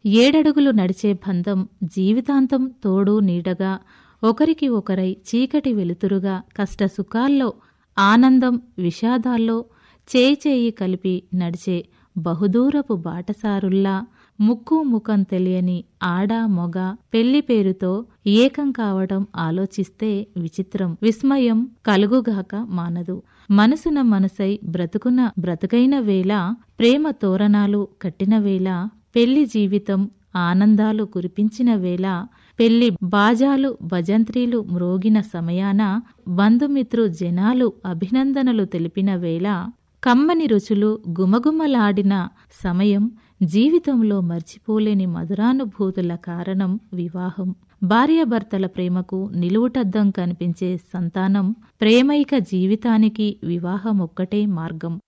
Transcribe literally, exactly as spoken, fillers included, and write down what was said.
ఏడడుగులు నడిచే బంధం జీవితాంతం తోడు నీడగా, ఒకరికి ఒకరై చీకటి వెలుతురుగా, కష్టసుఖాల్లో, ఆనందం విషాదాల్లో చేయి చేయి కలిపి నడిచే బహుదూరపు బాటసారుల్లా, ముక్కు ముఖం తెలియని ఆడ మొగ పెళ్లి పేరుతో ఏకం కావడం ఆలోచిస్తే విచిత్రం, విస్మయం కలుగుగాక మానదు. మనసున మనసై బ్రతుకున బ్రతుకైన వేళ, ప్రేమ తోరణాలు కట్టిన వేళ, పెళ్లి జీవితం ఆనందాలు కురిపించిన వేళ, పెళ్లి బాజాలు భజంత్రీలు మ్రోగిన సమయాన, బంధుమిత్రు జనాలు అభినందనలు తెలిపిన వేళ, కమ్మని రుచులు గుమగుమలాడిన సమయం, జీవితంలో మర్చిపోలేని మధురానుభూతుల కారణం వివాహం. భార్యాభర్తల ప్రేమకు నిలువుటద్దం కనిపించే సంతానం, ప్రేమైక జీవితానికి వివాహమొక్కటే మార్గం.